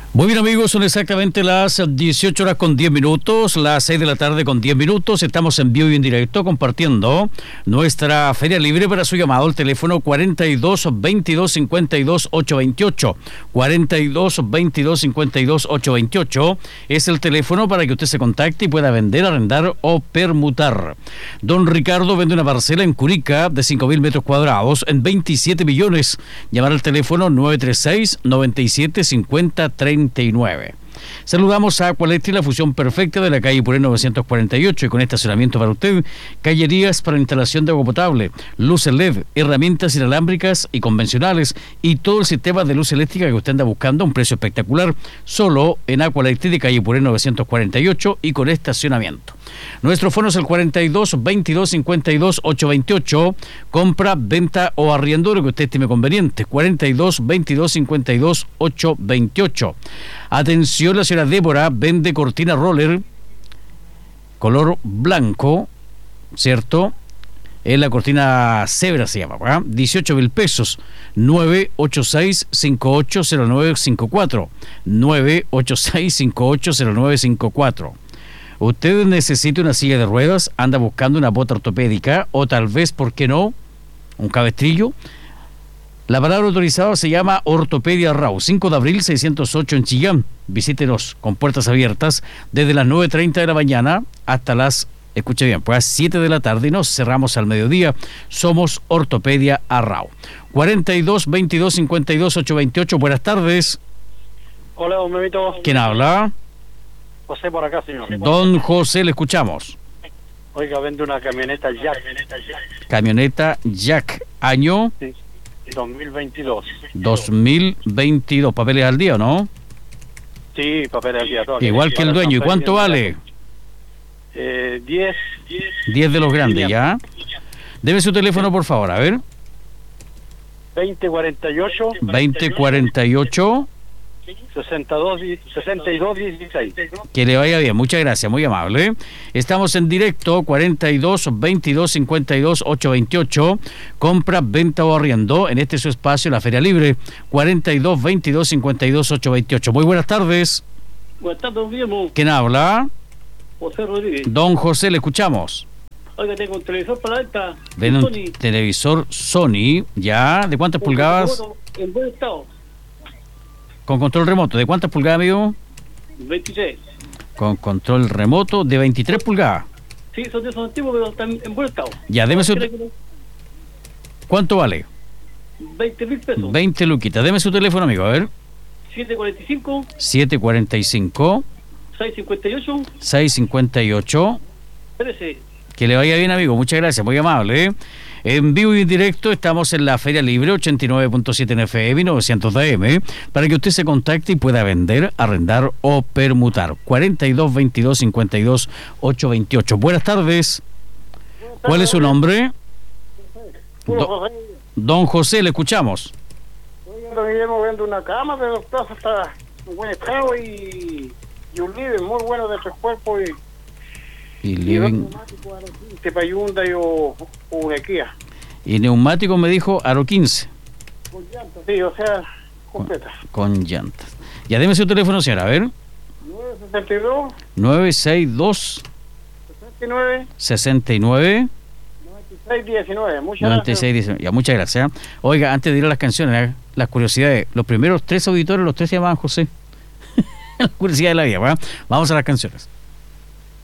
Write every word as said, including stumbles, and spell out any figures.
Muy bien, amigos, son exactamente las dieciocho horas con diez minutos, las seis de la tarde con diez minutos. Estamos en vivo y en directo compartiendo nuestra Feria Libre. Para su llamado al teléfono cuarenta y dos, veintidós, cincuenta y dos, ochocientos veintiocho. cuarenta y dos, veintidós, cincuenta y dos, ochocientos veintiocho es el teléfono para que usted se contacte y pueda vender, arrendar o permutar. Don Ricardo vende una parcela en Curica de cinco mil metros cuadrados en veintisiete millones. Llamar al teléfono nueve tres seis, noventa y siete, cincuenta, treinta y nueve. Saludamos a Aqualectric, la fusión perfecta de la calle Puré novecientos cuarenta y ocho, y con estacionamiento para usted, callerías para instalación de agua potable, luces L E D, herramientas inalámbricas y convencionales y todo el sistema de luz eléctrica que usted anda buscando a un precio espectacular, solo en Aqualectric de calle Puré novecientos cuarenta y ocho y con estacionamiento. Nuestro fono es el cuarenta y dos, veintidós, cincuenta y dos, ochocientos veintiocho. Compra, venta o arriendo, lo que usted estime conveniente. cuarenta y dos, veintidós, cincuenta y dos, ochocientos veintiocho. Atención, la señora Débora vende cortina roller color blanco, ¿cierto? Es la cortina Zebra, se llama, ¿verdad? dieciocho mil pesos. nueve ocho seis, cinco ocho cero nueve cinco cuatro. nueve ocho seis, cinco ocho cero nueve cinco cuatro. Usted necesita una silla de ruedas, anda buscando una bota ortopédica o tal vez, ¿por qué no?, un cabestrillo. La palabra autorizada se llama Ortopedia Rau, cinco de abril seiscientos ocho en Chillán. Visítenos con puertas abiertas desde las nueve treinta de la mañana hasta las, escuche bien, pues a siete de la tarde y nos cerramos al mediodía. Somos Ortopedia Arrau. cuarenta y dos, veintidós, cincuenta y dos, ochocientos veintiocho. Buenas tardes. Hola, don Memito. ¿Quién habla? José por acá, señor. Don José, le escuchamos. Oiga, vende una camioneta Jack. Camioneta Jack, año Sí, dos mil veintidós. dos mil veintidós. ¿Papeles al día o no? Sí, papeles al día. todo. Igual que el dueño. ¿Y cuánto vale? Eh, diez. diez de los grandes, ¿ya? Deme su teléfono, por favor, a ver. veinte cuarenta y ocho. veinte cuarenta y ocho. sesenta y dos, sesenta y dos dieciséis. Que le vaya bien, muchas gracias, muy amable. Estamos en directo, cuarenta y dos, veintidós, cincuenta y dos, ochocientos veintiocho. Compra, venta o arriendo en este su espacio, la Feria Libre. cuarenta y dos, veintidós, cincuenta y dos, ochocientos veintiocho. Muy buenas tardes. Buenas tardes, don Guillermo. ¿Quién habla? José Rodríguez. Don José, le escuchamos. Oiga, tengo un televisor para la venta. Ven un Sony. televisor Sony, ¿ya? ¿De cuántas pulgadas? En buen estado. Con control remoto. ¿De cuántas pulgadas, amigo? veintitrés. Con control remoto de veintitrés pulgadas. Sí, son de esos antiguos, pero están en buen estado. Ya, deme su... ¿Cuánto vale? veinte mil pesos. veinte luquitas. Deme su teléfono, amigo, a ver. siete cuarenta y cinco. siete cuarenta y cinco. seiscientos cincuenta y ocho. seiscientos cincuenta y ocho. trece. Que le vaya bien, amigo. Muchas gracias, muy amable, ¿eh? En vivo y en directo estamos en la Feria Libre ochenta y nueve punto siete en F M y novecientos A M para que usted se contacte y pueda vender, arrendar o permutar. cuarenta y dos, veintidós, cincuenta y dos, ochocientos veintiocho. Buenas tardes. ¿Cuál es su nombre? Do- Don José, le escuchamos. Don Guillermo vende una cama, pero la plaza está en buen estado y, y un living muy bueno de tres cuerpos y Y, living, te para Hyundai o, o una Kia. y neumático me dijo Aro quince. Con llantas. Sí, o sea, completa. Con, con llantas. Ya deme su teléfono, señora, a ver. nueve sesenta y dos, nueve seis dos, sesenta y nueve, sesenta y nueve, noventa y seis diecinueve. Muchas noventa y seis diecinueve. Ya, muchas gracias. Oiga, antes de ir a las canciones, ¿eh? Las curiosidades. Los primeros tres auditores, los tres se llamaban José. La curiosidad de la vida, ¿verdad? Vamos a las canciones.